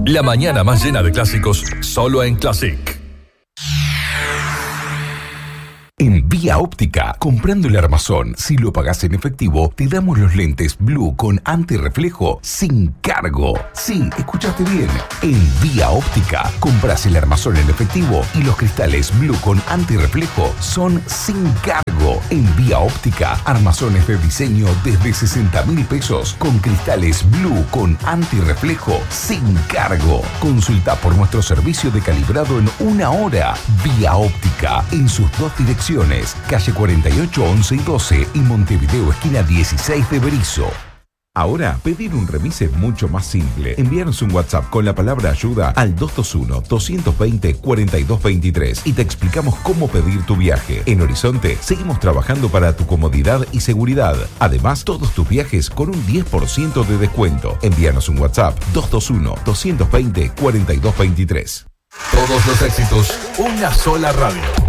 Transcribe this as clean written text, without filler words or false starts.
La mañana más llena de clásicos, solo en Classic. En Vía Óptica, comprando el armazón, si lo pagás en efectivo, te damos los lentes Blue con antirreflejo sin cargo. Sí, escuchaste bien. En Vía Óptica, compras el armazón en efectivo y los cristales Blue con antirreflejo son sin cargo. En Vía Óptica, armazones de diseño desde 60.000 pesos con cristales Blue con antirreflejo sin cargo. Consulta por nuestro servicio de calibrado en 1 hora. Vía Óptica, en sus 2 direcciones. Calle 48, 11 y 12 y Montevideo, esquina 16 de Berizo. Ahora, pedir un remis es mucho más simple. Envíanos un WhatsApp con la palabra ayuda al 221-220-4223 y te explicamos cómo pedir tu viaje. En Horizonte, seguimos trabajando para tu comodidad y seguridad. Además, todos tus viajes con un 10% de descuento. Envíanos un WhatsApp 221-220-4223. Todos los éxitos, una sola radio.